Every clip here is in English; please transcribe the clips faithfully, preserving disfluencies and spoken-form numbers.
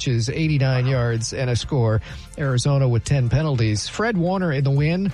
catches, eighty-nine wow. yards, and a score. Arizona with ten penalties. Fred Warner in the win,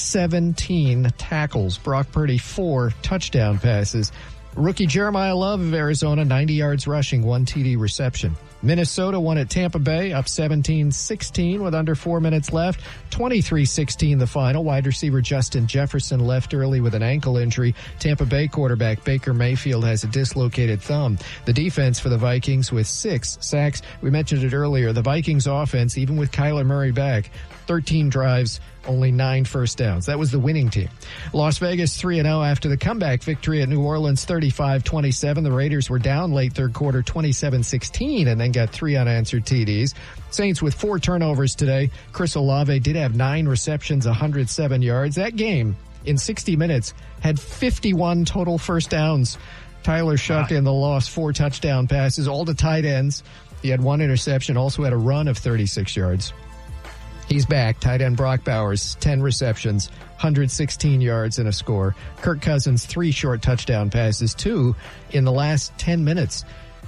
seventeen tackles. Brock Purdy, four touchdown passes. Rookie Jeremiah Love of Arizona, ninety yards rushing, one T D reception. Minnesota won at Tampa Bay, up seventeen sixteen with under four minutes left. twenty-three sixteen the final. Wide receiver Justin Jefferson left early with an ankle injury. Tampa Bay quarterback Baker Mayfield has a dislocated thumb. The defense for the Vikings with six sacks. We mentioned it earlier. The Vikings offense, even with Kyler Murray back, thirteen drives, only nine first downs. That was the winning team. Las Vegas three and oh after the comeback victory at New Orleans thirty-five twenty-seven. The Raiders were down late third quarter twenty-seven sixteen and then got three unanswered T Ds. Saints with four turnovers today. Chris Olave did have nine receptions, one hundred seven yards. That game in sixty minutes had fifty-one total first downs. Tyler Shuck in the loss, four touchdown passes, all to tight ends. He had one interception, also had a run of thirty-six yards. He's back. Tight end Brock Bowers, ten receptions, one hundred sixteen yards and a score. Kirk Cousins, three short touchdown passes, two in the last ten minutes.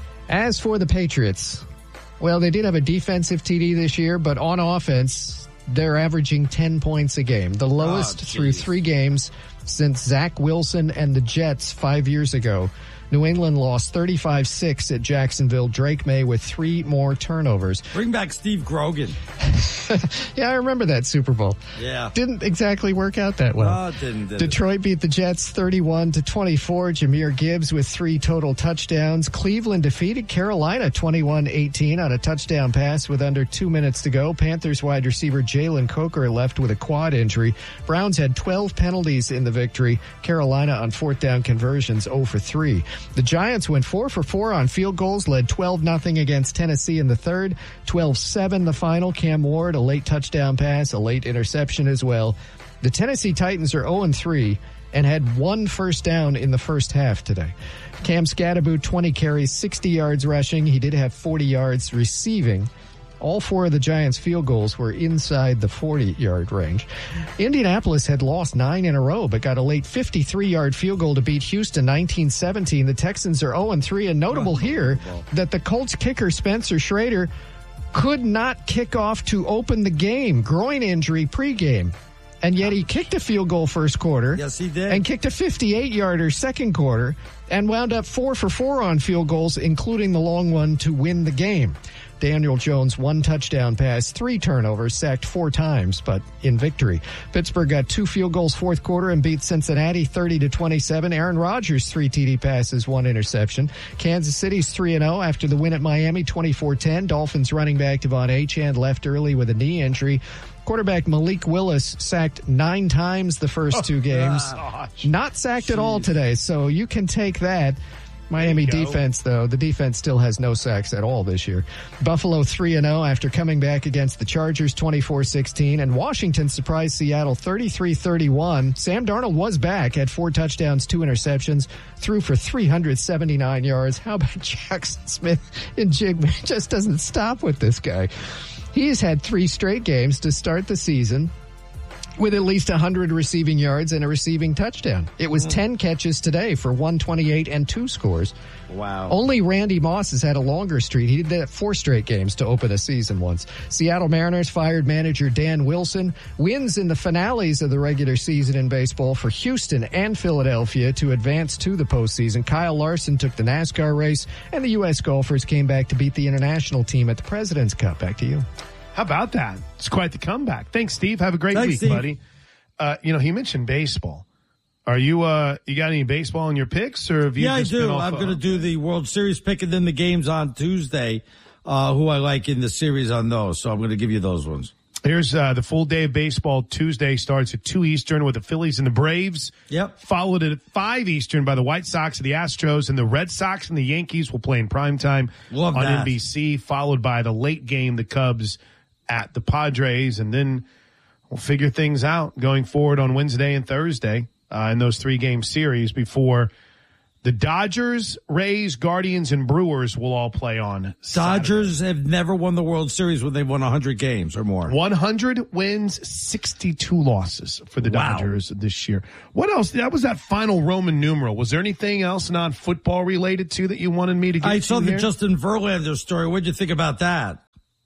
As for the Patriots, well, they did have a defensive T D this year, but on offense, they're averaging ten points a game. The lowest oh, through three games since Zach Wilson and the Jets five years ago. New England lost thirty-five six at Jacksonville. Drake May with three more turnovers. Bring back Steve Grogan. Yeah, I remember that Super Bowl. Yeah. Didn't exactly work out that well. No, it didn't. Did Detroit it? beat the Jets thirty-one to twenty-four. Jameer Gibbs with three total touchdowns. Cleveland defeated Carolina twenty-one eighteen on a touchdown pass with under two minutes to go. Panthers wide receiver Jalen Coker left with a quad injury. Browns had twelve penalties in the victory. Carolina on fourth down conversions zero for three. The Giants went four for four on field goals, led twelve nothing against Tennessee in the third, twelve seven the final. Cam Ward, a late touchdown pass, a late interception as well. The Tennessee Titans are zero and three and had one first down in the first half today. Cam Scatterboot, twenty carries, sixty yards rushing. He did have forty yards receiving. All four of the Giants' field goals were inside the forty-yard range. Indianapolis had lost nine in a row, but got a late fifty-three-yard field goal to beat Houston nineteen seventeen. The Texans are zero and three, and notable here that the Colts kicker Spencer Schrader could not kick off to open the game. Groin injury pregame. And yet he kicked a field goal first quarter. Yes, he did. And kicked a fifty-eight-yarder second quarter and wound up four for four on field goals, including the long one to win the game. Daniel Jones, one touchdown pass, three turnovers, sacked four times, but in victory. Pittsburgh got two field goals fourth quarter and beat Cincinnati thirty to twenty-seven. Aaron Rodgers, three T D passes, one interception. Kansas City's three and oh after the win at Miami, twenty-four ten. Dolphins running back Devon Achane left early with a knee injury. Quarterback Malik Willis sacked nine times the first two games. Oh, Not sacked Jeez. at all today, so you can take that. Miami defense, though, the defense still has no sacks at all this year. Buffalo three and oh after coming back against the Chargers twenty-four sixteen. And Washington surprised Seattle thirty-three thirty-one. Sam Darnold was back, had four touchdowns, two interceptions, threw for three hundred seventy-nine yards. How about Jackson Smith in Jigman? Just doesn't stop with this guy. He's had three straight games to start the season with at least one hundred receiving yards and a receiving touchdown. It was mm. ten catches today for one twenty-eight and two scores. Wow. Only Randy Moss has had a longer streak. He did that four straight games to open a season once. Seattle Mariners fired manager Dan Wilson. Wins in the finales of the regular season in baseball for Houston and Philadelphia to advance to the postseason. Kyle Larson took the NASCAR race, and the U S golfers came back to beat the international team at the President's Cup. Back to you. How about that? It's quite the comeback. Thanks, Steve. Have a great Thanks, week, Steve. buddy. Uh, you know, he mentioned baseball. Are you, uh, you got any baseball in your picks, or have you Yeah, just I do. been off I'm uh, going to do the World Series pick and then the games on Tuesday, uh, who I like in the series on those. So I'm going to give you those ones. Here's uh, the full day of baseball. Tuesday starts at two Eastern with the Phillies and the Braves. Yep. Followed at five Eastern by the White Sox and the Astros, and the Red Sox and the Yankees will play in primetime Love on that. N B C, followed by the late game, the Cubs at the Padres, and then we'll figure things out going forward on Wednesday and Thursday uh, in those three-game series before the Dodgers, Rays, Guardians, and Brewers will all play on Saturday. Dodgers have never won the World Series when they've won one hundred games or more. one hundred wins, sixty-two losses for the Wow. Dodgers this year. What else? That was that final Roman numeral. Was there anything else non-football related to that you wanted me to get I to saw the here? Justin Verlander story. What'd you think about that?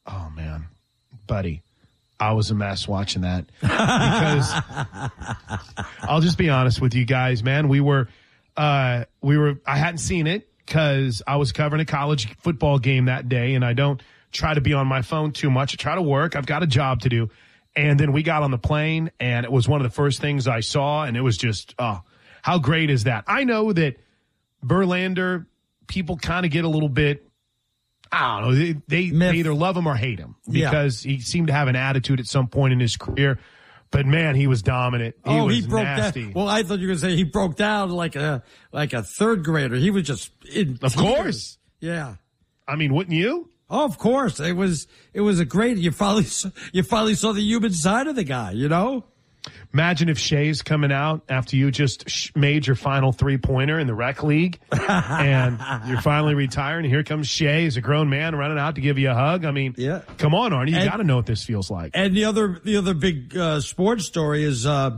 Oh, man. Buddy, I was a mess watching that. Because I'll just be honest with you guys, man. We were, uh, we were, I hadn't seen it because I was covering a college football game that day, and I don't try to be on my phone too much. I try to work. I've got a job to do. And then we got on the plane, and it was one of the first things I saw, and it was just, oh, how great is that? I know that Verlander, people kind of get a little bit, I don't know, they, they, they either love him or hate him because yeah. he seemed to have an attitude at some point in his career. But, man, he was dominant. He oh, was he broke nasty. down. Well, I thought you were going to say he broke down like a like a third grader. He was just in Of tears. course. Yeah. I mean, wouldn't you? Oh, of course. It was it was a great. You finally you finally saw the human side of the guy. You know. Imagine if Shea's coming out after you just sh- made your final three pointer in the rec league, and you're finally retiring. And here comes Shea as a grown man running out to give you a hug. I mean, yeah. Come on, Arnie, you And- got to know what this feels like. And the other the other big uh, sports story is uh,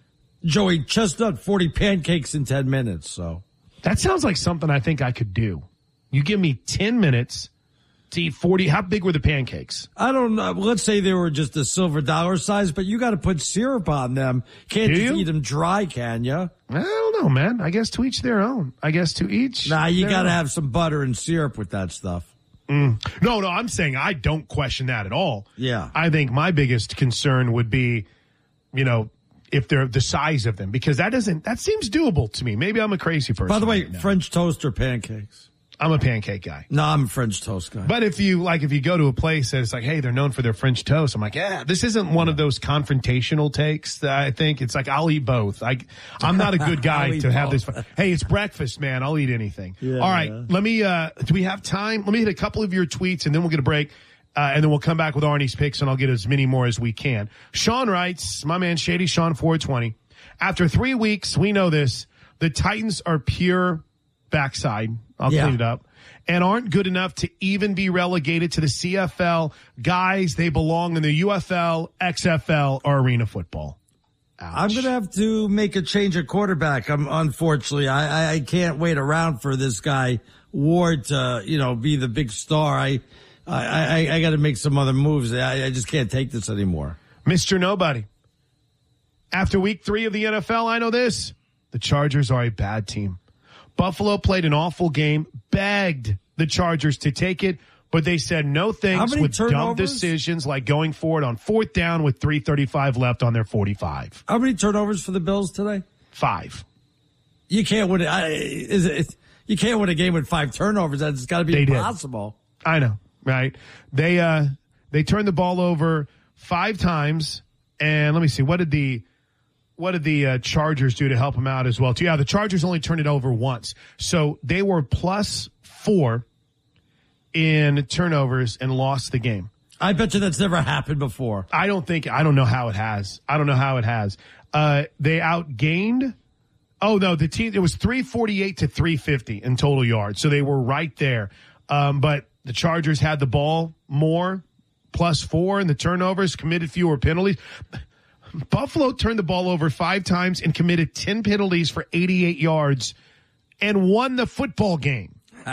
Joey Chestnut forty pancakes in ten minutes. So That sounds like something I think I could do. You give me ten minutes to eat forty. How big were the pancakes? I don't know. Let's say they were just a silver dollar size, but you got to put syrup on them. Can't Do just you? eat them dry, can you? I don't know, man. I guess to each their own. I guess to each. Nah, you their got to own. have some butter and syrup with that stuff. Mm. No, no, I'm saying I don't question that at all. Yeah. I think my biggest concern would be, you know, if they're the size of them, because that doesn't, that seems doable to me. Maybe I'm a crazy person. By the way, right now. French toast or pancakes? I'm a pancake guy. No, I'm a French toast guy. But if you like, if you go to a place that it's like, hey, they're known for their French toast, I'm like, yeah, this isn't one of those confrontational takes that I think. It's like, I'll eat both. I, I'm not a good guy eat to have both. this. Hey, it's breakfast, man. I'll eat anything. Yeah, All right. yeah. Let me, uh, do we have time? Let me hit a couple of your tweets and then we'll get a break. Uh, and then we'll come back with Arnie's picks and I'll get as many more as we can. Sean writes, my man Shady Sean four twenty. After three weeks, we know this. The Titans are pure backside. I'll Yeah. clean it up. And aren't good enough to even be relegated to the C F L. Guys, they belong in the U F L, X F L, or arena football. Ouch. I'm going to have to make a change at quarterback. I'm unfortunately, I, I, I can't wait around for this guy Ward to, you know, be the big star. I, I, I, I got to make some other moves. I, I just can't take this anymore. Mister Nobody. After week three of the N F L, I know this. The Chargers are a bad team. Buffalo played an awful game, begged the Chargers to take it, but they said no How thanks many with dumb turnovers? decisions like going for it on fourth down with three thirty-five left on their forty-five. How many turnovers for the Bills today? Five. You can't win it. I, is it you can't win a game with five turnovers. That's got to be They did. impossible. I know, right? They uh they turned the ball over five times, and let me see, what did the what did the uh, Chargers do to help them out as well? Too? Yeah, the Chargers only turned it over once, so they were plus four in turnovers and lost the game. I bet you that's never happened before. I don't think I don't know how it has. I don't know how it has. Uh, they outgained. Oh no, the team it was three forty-eight to three fifty in total yards, so they were right there. Um, but the Chargers had the ball more, plus four in the turnovers, committed fewer penalties. Buffalo turned the ball over five times and committed ten penalties for eighty-eight yards and won the football game.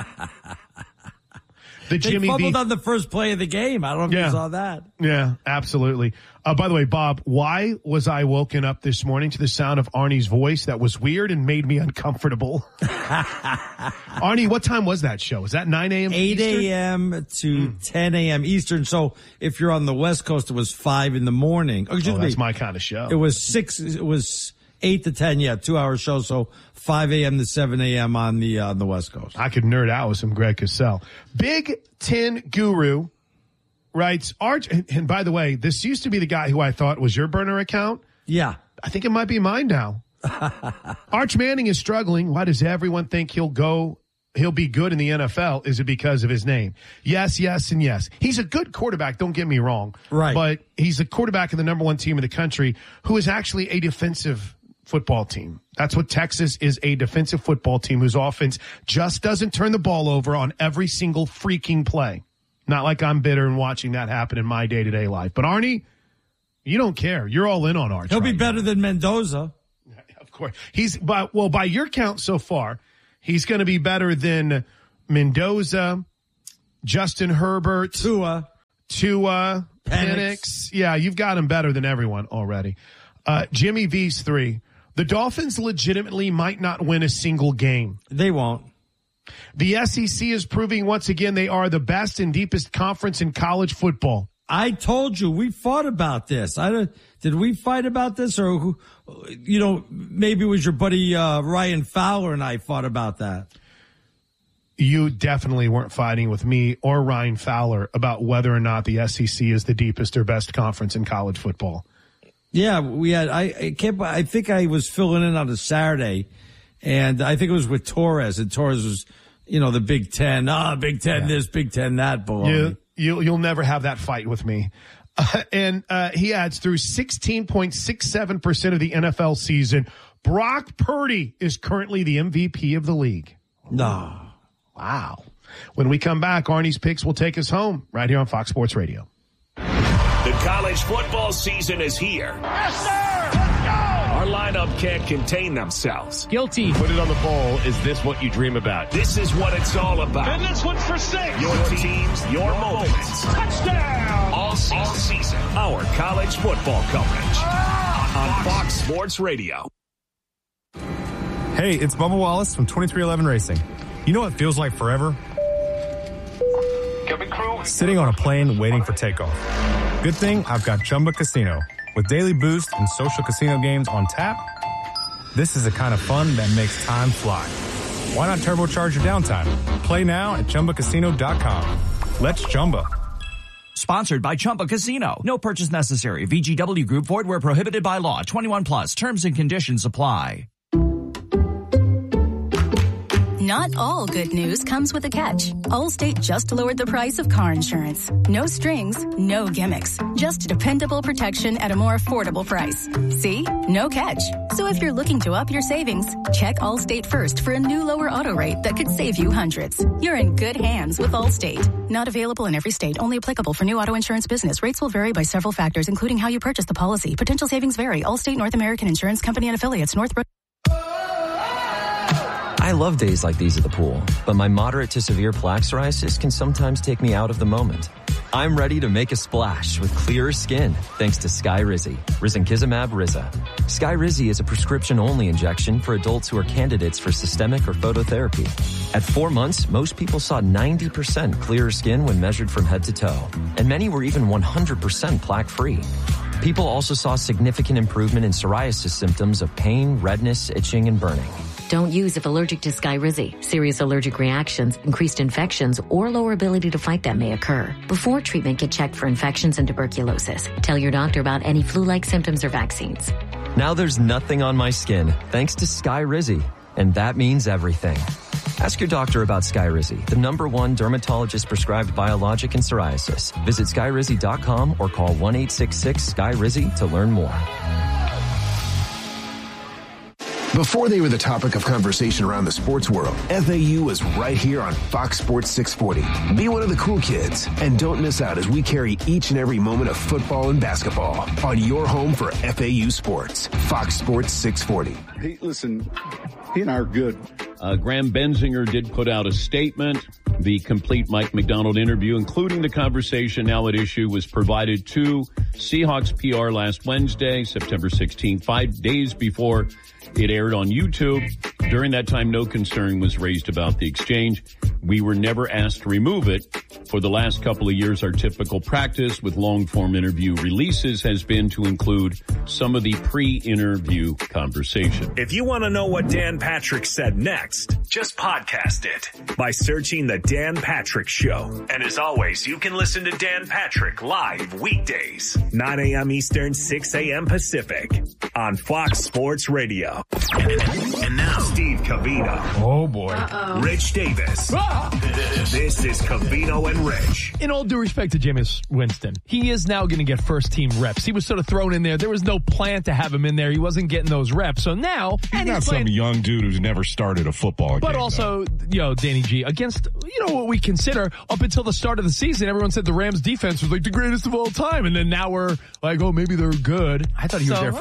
The They Jimmy fumbled B. on the first play of the game. I don't know if Yeah. you saw that. Yeah, absolutely. Uh, by the way, Bob, why was I woken up this morning to the sound of Arnie's voice? That was weird and made me uncomfortable. Arnie, what time was that show? Was that nine a.m. eight a.m. to Mm. ten a.m. Eastern. So if you're on the West Coast, it was five in the morning. Oh, excuse Oh, me. that's my kind of show. It was six. It was eight to ten. Yeah, two hour show. So five a.m. to seven a.m. on the uh, on the West Coast. I could nerd out with some Greg Cosell. Big Ten Guru writes, Arch, and, and by the way, this used to be the guy who I thought was your burner account. Yeah. I think it might be mine now. Arch Manning is struggling. Why does everyone think he'll go, he'll be good in the N F L? Is it because of his name? Yes, yes, and yes. He's a good quarterback, don't get me wrong. Right. But he's a quarterback of the number one team in the country who is actually a defensive football team. That's what Texas is, a defensive football team whose offense just doesn't turn the ball over on every single freaking play. Not like I'm bitter and watching that happen in my day-to-day life. But Arnie, you don't care. You're all in on Arch. He'll be right better now. than Mendoza. Of course. He's by, well, by your count so far, he's going to be better than Mendoza, Justin Herbert, Tua. to uh, Penix. Penix. Yeah, you've got him better than everyone already. Uh, Jimmy V's three. The Dolphins legitimately might not win a single game. They won't. The S E C is proving once again they are the best and deepest conference in college football. I told you we fought about this. I don't, did we fight about this, or who? You know, maybe it was your buddy uh, Ryan Fowler and I fought about that. You definitely weren't fighting with me or Ryan Fowler about whether or not the S E C is the deepest or best conference in college football. Yeah, we had. I, I can't. I think I was filling in on a Saturday, and I think it was with Torres, and Torres was, you know, the Big Ten. Ah, Big Ten yeah. this, Big Ten that. You, you, you'll never have that fight with me. Uh, and uh, he adds, through sixteen point six seven percent of the N F L season, Brock Purdy is currently the M V P of the league. No. Wow. When we come back, Arnie's picks will take us home right here on Fox Sports Radio. The college football season is here. Yes, sir! Let's go! Our lineup can't contain themselves. Guilty. Put it on the bowl. Is this what you dream about? This is what it's all about. And this one's for six. Your teams, your moments. Touchdown! All season. All season. Our college football coverage ah! on Fox Sports Radio. Hey, it's Bubba Wallace from twenty-three eleven Racing. You know what feels like forever? Sitting on a plane waiting for takeoff. Good thing I've got Chumba Casino. With daily boost and social casino games on tap, this is the kind of fun that makes time fly. Why not turbocharge your downtime? Play now at Chumba Casino dot com. Let's Chumba. Sponsored by Chumba Casino. No purchase necessary. V G W Group. Void where prohibited by law. twenty-one plus. Terms and conditions apply. Not all good news comes with a catch. Allstate just lowered the price of car insurance. No strings, no gimmicks. Just dependable protection at a more affordable price. See? No catch. So if you're looking to up your savings, check Allstate first for a new lower auto rate that could save you hundreds. You're in good hands with Allstate. Not available in every state. Only applicable for new auto insurance business. Rates will vary by several factors, including how you purchase the policy. Potential savings vary. Allstate North American Insurance Company and affiliates. Northbrook. I love days like these at the pool, but my moderate to severe plaque psoriasis can sometimes take me out of the moment. I'm ready to make a splash with clearer skin thanks to Skyrizi, risankizumab Riza. Skyrizi is a prescription-only injection for adults who are candidates for systemic or phototherapy. At four months, most people saw ninety percent clearer skin when measured from head to toe, and many were even one hundred percent plaque-free. People also saw significant improvement in psoriasis symptoms of pain, redness, itching, and burning. Don't use if allergic to Skyrizi. Serious allergic reactions, increased infections, or lower ability to fight them may occur. Before treatment, get checked for infections and tuberculosis. Tell your doctor about any flu-like symptoms or vaccines. Now there's nothing on my skin thanks to Skyrizi, and that means everything. Ask your doctor about Skyrizi, the number one dermatologist-prescribed biologic in psoriasis. Visit Skyrizi dot com or call one eight six six S K Y R I Z Y to learn more. Before they were the topic of conversation around the sports world, F A U was right here on Fox Sports six forty. Be one of the cool kids, and don't miss out as we carry each and every moment of football and basketball on your home for F A U sports. Fox Sports six forty. Hey, listen, he and I are good. Uh, Graham Benzinger did put out a statement. The complete Mike McDonald interview, including the conversation now at issue, was provided to Seahawks P R last Wednesday, September sixteenth, five days before it aired on YouTube. During that time, no concern was raised about the exchange. We were never asked to remove it. For the last couple of years, our typical practice with long-form interview releases has been to include some of the pre-interview conversation. If you want to know what Dan Patrick said next, just podcast it by searching The Dan Patrick Show. And as always, you can listen to Dan Patrick live weekdays, nine a.m. Eastern, six a.m. Pacific on Fox Sports Radio. And now, Steve Covino. Oh, boy. Uh-oh. Rich Davis. Ah! This is Covino and Rich. In all due respect to Jameis Winston, he is now going to get first-team reps. He was sort of thrown in there. There was no plan to have him in there. He wasn't getting those reps. So now... He's and not he's playing, some young dude who's never started a football but game. But also, though. you know, Danny G, against, you know, what we consider, up until the start of the season, everyone said the Rams defense was like the greatest of all time. And then now we're like, oh, maybe they're good. I thought he so, was there for team morale.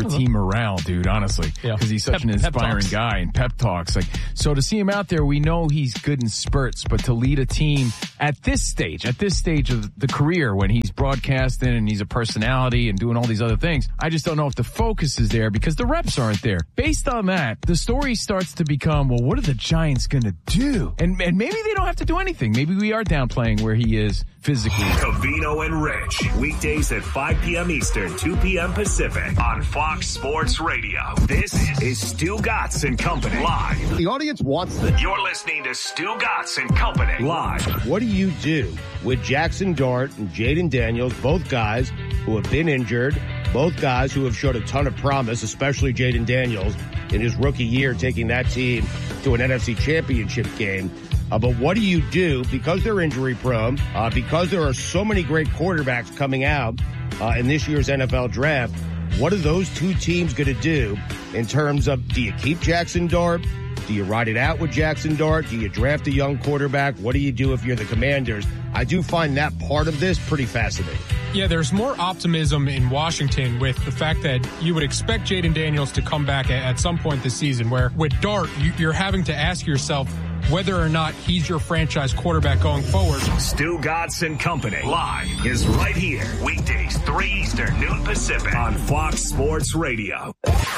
morale, dude, honestly. Yeah. Because he's such Pep- an pep inspiring talks. guy and pep talks. Like, so to see him out there, we know he's good in spurts, but to lead a team at this stage, at this stage of the career when he's broadcasting and he's a personality and doing all these other things, I just don't know if the focus is there because the reps aren't there. Based on that, the story starts to become, well, what are the Giants going to do? And, and maybe they don't have to do anything. Maybe we are downplaying where he is physically. Covino and Rich, weekdays at five p.m. Eastern, two p.m. Pacific on Fox Sports Radio. This is Stu Gatz and Company live. The audience wants this. You're listening to Stu Gatz and Company live. What do you do with Jackson Dart and Jaden Daniels, both guys who have been injured, both guys who have showed a ton of promise, especially Jaden Daniels in his rookie year, taking that team to an N F C championship game? Uh, but what do you do because they're injury prone, uh, because there are so many great quarterbacks coming out uh, in this year's N F L draft? What are those two teams going to do in terms of, do you keep Jackson Dart? Do you ride it out with Jackson Dart? Do you draft a young quarterback? What do you do if you're the Commanders? I do find that part of this pretty fascinating. Yeah, there's more optimism in Washington with the fact that you would expect Jaden Daniels to come back at, at some point this season, where with Dart, you, you're having to ask yourself whether or not he's your franchise quarterback going forward. Stu Gatz and Company live is right here. Weekdays, three Eastern, noon Pacific on Fox Sports Radio.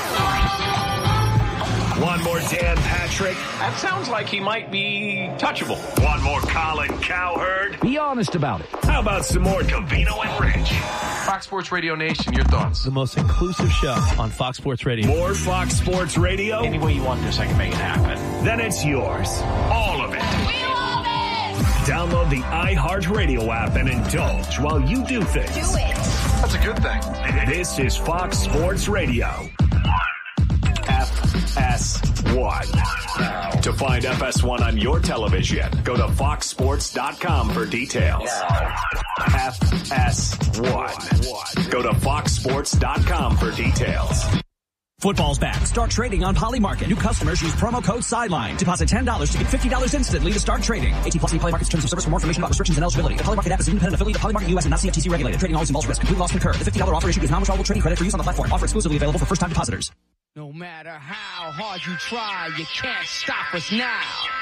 One more Dan Patrick. That sounds like he might be touchable. One more Colin Cowherd. Be honest about it. How about some more Covino and Rich? Fox Sports Radio Nation, your thoughts? The most inclusive show on Fox Sports Radio. More Fox Sports Radio? Any way you want this, I can make it happen. Then it's yours. All of it. We love it! Download the iHeartRadio app and indulge while you do things. Do it. That's a good thing. This is Fox Sports Radio. F S one. To find F S one on your television, go to fox sports dot com for details. F S one. Go to fox sports dot com for details. Football's back. Start trading on Polymarket. New customers use promo code SIDELINE. Deposit ten dollars to get fifty dollars instantly to start trading. eighteen plus Polymarket's terms of service. For more information about restrictions and eligibility. The Polymarket app is an independent affiliate of Polymarket U S and not C F T C regulated. Trading always involves risk. Complete loss concurred. The fifty dollars offer issued is non-withdrawable trading credit for use on the platform. Offer exclusively available for first-time depositors. No matter how hard you try, you can't stop us now.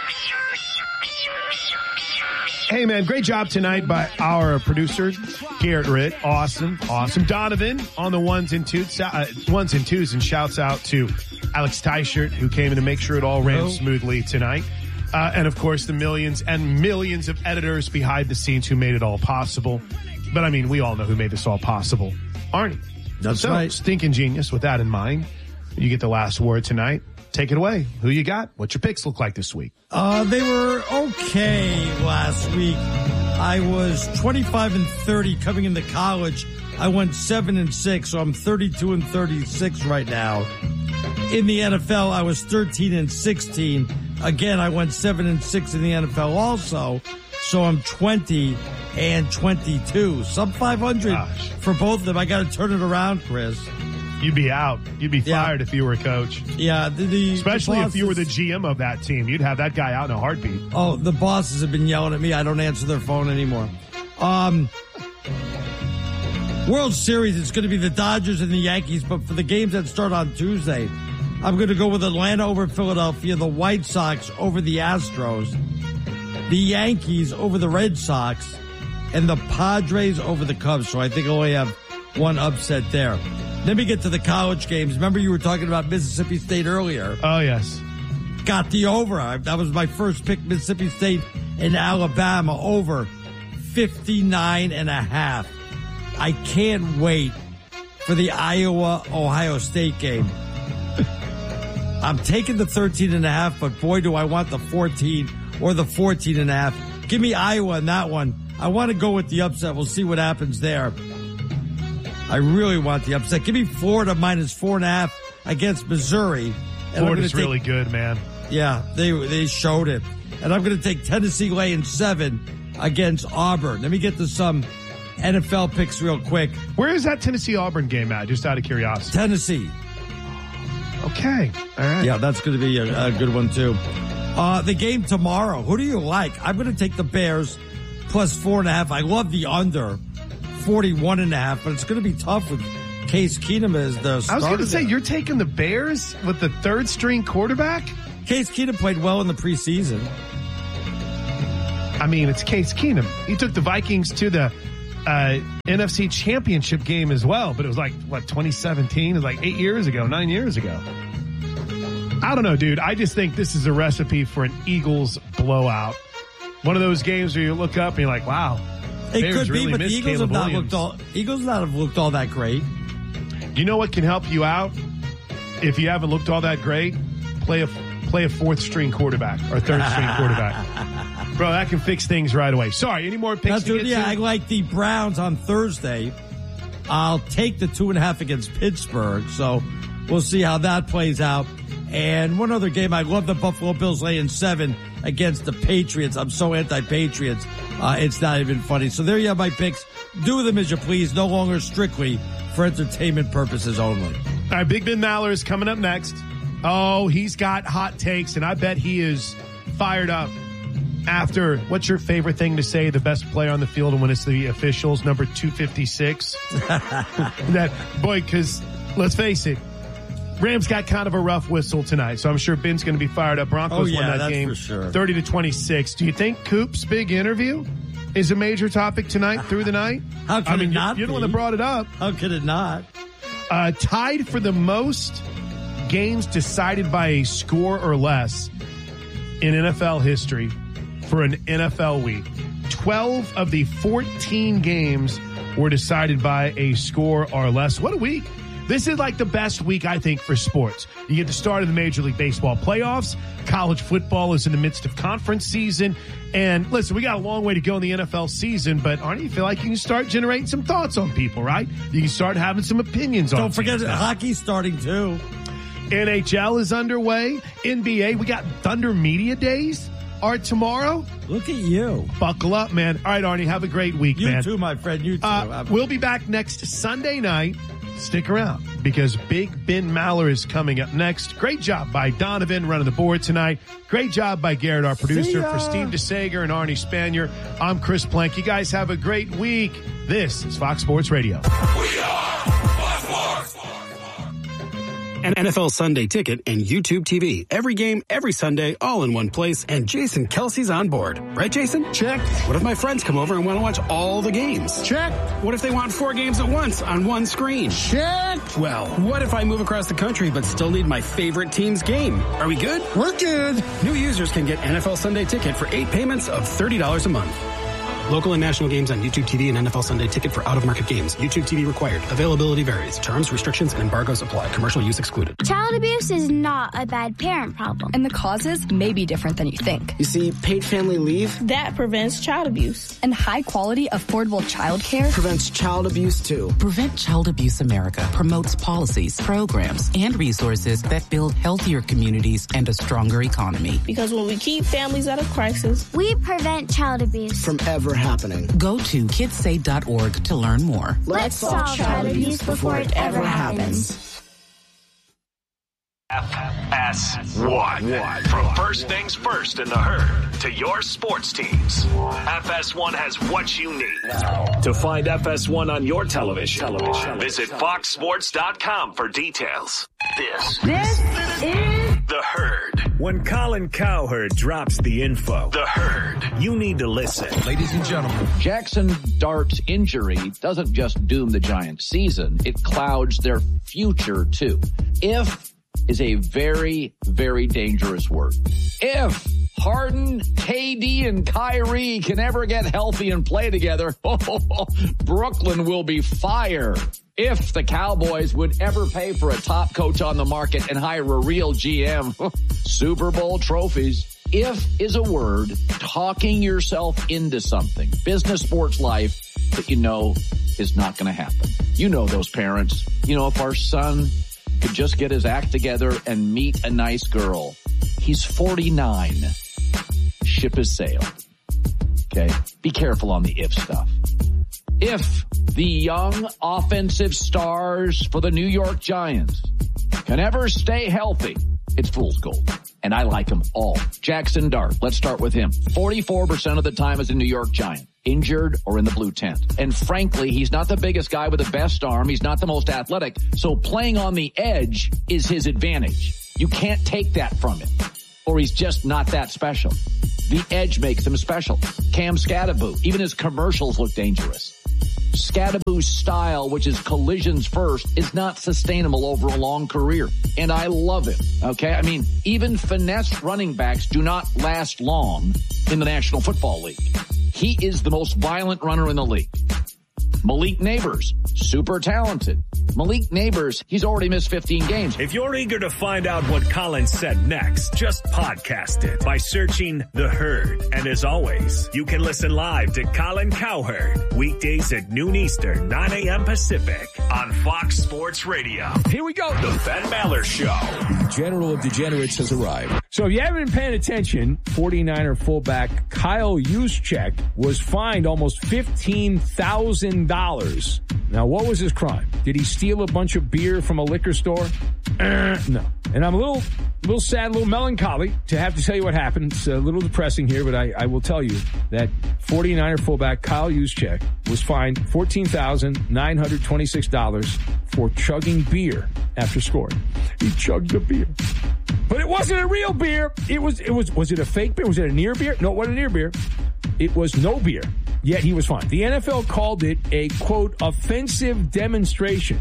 Hey, man, great job tonight by our producer, Garrett Ritt. Awesome, awesome. Donovan on the ones and twos, uh, ones and twos, and shouts out to Alex Teichert, who came in to make sure it all ran smoothly tonight. Uh, and, of course, the millions and millions of editors behind the scenes who made it all possible. But, I mean, we all know who made this all possible. Arnie. That's so, right. Stinking genius. With that in mind, you get the last word tonight. Take it away. Who you got? What's your picks look like this week? Uh, they were okay last week. I was twenty-five and thirty coming into college. I went seven and six, so I'm thirty-two and thirty-six right now. In the N F L, I was thirteen and sixteen. Again, I went seven and six in the N F L also, so I'm twenty and twenty-two. Sub five hundred Gosh. For both of them. I got to turn it around, Chris. You'd be out. You'd be fired yeah. if you were a coach. Yeah. The, the, Especially the if you were the G M of that team. You'd have that guy out in a heartbeat. Oh, the bosses have been yelling at me. I don't answer their phone anymore. Um, World Series, it's going to be the Dodgers and the Yankees, but for the games that start on Tuesday, I'm going to go with Atlanta over Philadelphia, the White Sox over the Astros, the Yankees over the Red Sox, and the Padres over the Cubs. So I think I only have one upset there. Let me get to the college games. Remember you were talking about Mississippi State earlier. Oh, yes. Got the over. That was my first pick, Mississippi State and Alabama over fifty-nine and a half. I can't wait for the Iowa-Ohio State game. I'm taking the thirteen and a half, but boy, do I want the fourteen or the fourteen and a half. Give me Iowa in that one. I want to go with the upset. We'll see what happens there. I really want the upset. Give me Florida minus four and a half against Missouri. And Florida's take, really good, man. Yeah, they they showed it. And I'm going to take Tennessee laying seven against Auburn. Let me get to some N F L picks real quick. Where is that Tennessee-Auburn game at, just out of curiosity? Tennessee. Okay. All right. Yeah, that's going to be a, a good one, too. Uh, the game tomorrow, who do you like? I'm going to take the Bears plus four and a half. I love the under forty-one and a half, but it's going to be tough with Case Keenum is the starter. I was going to say, there. you're taking the Bears with the third string quarterback? Case Keenum played well in the preseason. I mean, it's Case Keenum. He took the Vikings to the uh, N F C Championship game as well, but it was like, what, twenty seventeen? It was like eight years ago, nine years ago. I don't know, dude. I just think this is a recipe for an Eagles blowout. One of those games where you look up and you're like, wow. It Bears could be, really but the missed Eagles Caleb have not Williams. looked all Eagles not have looked all that great. You know what can help you out? If you haven't looked all that great, play a play a fourth string quarterback or third string quarterback. Bro, that can fix things right away. Sorry, any more picks That's to what, get yeah, to? I like the Browns on Thursday. I'll take the two and a half against Pittsburgh. So we'll see how that plays out. And one other game, I love the Buffalo Bills laying seven against the Patriots. I'm so anti-Patriots. Uh, it's not even funny. So there you have my picks. Do them as you please. No longer strictly for entertainment purposes only. All right, Big Ben Maller is coming up next. Oh, he's got hot takes, and I bet he is fired up after, what's your favorite thing to say, the best player on the field, and when it's the officials, number two fifty-six? That, boy, because let's face it, Rams got kind of a rough whistle tonight, so I'm sure Ben's going to be fired up. Broncos oh, yeah, won that that's game for sure. thirty to twenty-six. Do you think Coop's big interview is a major topic tonight through the night? How can I mean, it not you're, you're the be? one that brought it up. How could it not? Uh, tied for the most games decided by a score or less in N F L history for an N F L week. twelve of the fourteen games were decided by a score or less. What a week. This is like the best week, I think, for sports. You get the start of the Major League Baseball playoffs. College football is in the midst of conference season. And listen, we got a long way to go in the N F L season, but aren't you feel like you can start generating some thoughts on people, right? You can start having some opinions on Don't forget things now. hockey's starting too. N H L is underway. N B A, we got Thunder Media Days are tomorrow. Look at you. Buckle up, man. All right, Arnie, have a great week, You man. too, my friend. You too. Uh, we'll be back next Sunday night. Stick around because Big Ben Maller is coming up next. Great job by Donovan running the board tonight. Great job by Garrett, our producer. For Steve DeSager and Arnie Spanier, I'm Chris Plank. You guys have a great week. This is Fox Sports Radio. We are Fox Sports. An N F L Sunday Ticket and YouTube T V. Every game, every Sunday, all in one place. And Jason Kelsey's on board. Right, Jason? Check. What if my friends come over and want to watch all the games? Check. What if they want four games at once on one screen? Check. Well, what if I move across the country but still need my favorite team's game? Are we good? We're good. New users can get N F L Sunday Ticket for eight payments of thirty dollars a month. Local and national games on YouTube T V and N F L Sunday Ticket for out-of-market games. YouTube T V required. Availability varies. Terms, restrictions, and embargoes apply. Commercial use excluded. Child abuse is not a bad parent problem. And the causes may be different than you think. You see, paid family leave That prevents child abuse. And high-quality, affordable childcare prevents child abuse, too. Prevent Child Abuse America promotes policies, programs, and resources that build healthier communities and a stronger economy. Because when we keep families out of crisis, we prevent child abuse From ever happening. Go to kids say dot org to learn more. Let's solve child abuse before it ever happens. F S one. From first things first in the herd to your sports teams, F S one has what you need. To find F S one on your television, television. visit fox sports dot com for details. This, this is The Herd. When Colin Cowherd drops the info, The Herd, you need to listen. Ladies and gentlemen, Jackson Dart's injury doesn't just doom the Giants' season, it clouds their future too. If is a very, very dangerous word. If Harden, K D, and Kyrie can ever get healthy and play together, Brooklyn will be fire. If the Cowboys would ever pay for a top coach on the market and hire a real G M, Super Bowl trophies. If is a word talking yourself into something, business, sports, life, that you know is not going to happen. You know those parents. You know, if our son could just get his act together and meet a nice girl. He's forty-nine. Ship has sailed. Okay? Be careful on the if stuff. If the young offensive stars for the New York Giants can ever stay healthy, it's fool's gold. And I like them all. Jackson Dart, let's start with him. forty-four percent of the time as a New York Giant. injured or in the blue tent. And frankly, he's not the biggest guy with the best arm. He's not the most athletic. So playing on the edge is his advantage. You can't take that from him, or he's just not that special. The edge makes him special. Cam Skattebo, even his commercials look dangerous. Skattebo's style, which is collisions first, is not sustainable over a long career. And I love him, okay? I mean, even finesse running backs do not last long in the National Football League. He is the most violent runner in the league. Malik Neighbors, super talented. Malik Neighbors, he's already missed fifteen games. If you're eager to find out what Colin said next, just podcast it by searching The Herd. And as always, you can listen live to Colin Cowherd weekdays at noon Eastern, nine a.m. Pacific on Fox Sports Radio. Here we go. The Ben Maller Show. The General of Degenerates has arrived. So if you haven't been paying attention, forty-niner fullback Kyle Juszczyk was fined almost fifteen thousand dollars. Now, what was his crime? Did he steal a bunch of beer from a liquor store? Uh, no. And I'm a little, little sad, a little melancholy to have to tell you what happened. It's a little depressing here, but I, I will tell you that forty-niner fullback Kyle Juszczyk was fined fourteen thousand nine hundred twenty-six dollars for chugging beer after scoring. He chugged the beer. But it wasn't a real beer. It was, it was, was it a fake beer? Was it a near beer? No, it wasn't a near beer. It was no beer. Yet he was fined. The N F L called it a, quote, offensive demonstration.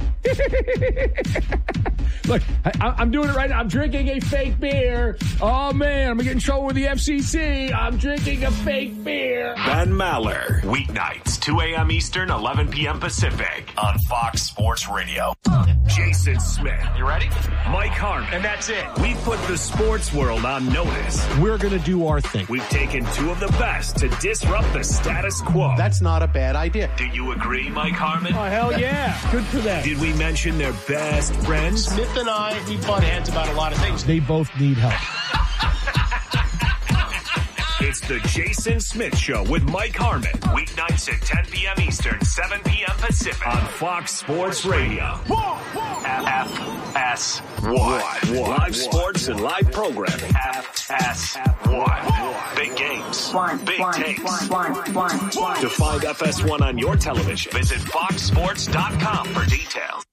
Look, I, I'm doing it right now. I'm drinking a fake beer. Oh, man, I'm going to get in trouble with the F C C. I'm drinking a fake beer. Ben Maller, weeknights, two a.m. Eastern, eleven p.m. Pacific on Fox Sports Radio. Jason Smith. You ready? Mike Harmon. And that's it. We put the sports world on notice. We're going to do our thing. We've taken two of the best to disrupt the status quo. That's not a bad idea. Do you agree, Mike Harmon? Oh, hell yeah. Good for them. Did we mention their best friends? Smith and I, we butt heads about a lot of things. They both need help. It's the Jason Smith Show with Mike Harmon. Weeknights at ten p.m. Eastern, seven p.m. Pacific on Fox Sports Radio. F S one. Live sports and live programming. F S one. Big games. Big takes. To find F S one on your television, visit fox sports dot com for details.